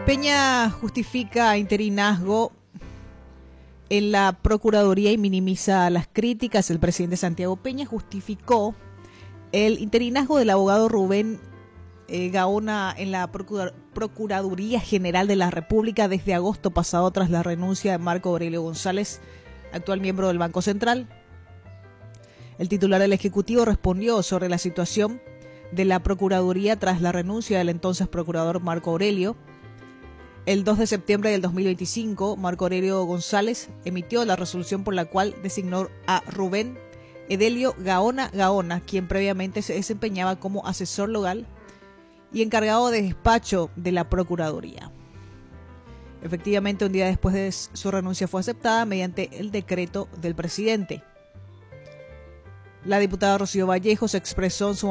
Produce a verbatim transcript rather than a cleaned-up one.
Peña justifica interinazgo en la Procuraduría y minimiza las críticas. El presidente Santiago Peña justificó el interinazgo del abogado Rubén eh, Gaona en la Procura- Procuraduría General de la República desde agosto pasado tras la renuncia de Marco Aurelio González, actual miembro del Banco Central. El titular del Ejecutivo respondió sobre la situación de la Procuraduría tras la renuncia del entonces procurador Marco Aurelio. El dos de septiembre del dos mil veinticinco, Marco Aurelio González emitió la resolución por la cual designó a Rubén Edelio Gaona Gaona, quien previamente se desempeñaba como asesor legal y encargado de despacho de la Procuraduría. Efectivamente, un día después de su renuncia fue aceptada mediante el decreto del presidente. La diputada Rocío Vallejo se expresó en su